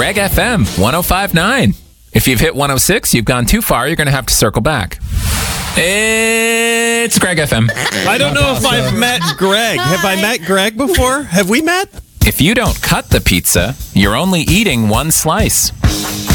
Greg FM 105.9. If you've hit 106, you've gone too far. You're going to have to circle back. It's Greg FM. I don't know if I've met Greg. Have I met Greg before? Have we met? If you don't cut the pizza, you're only eating one slice.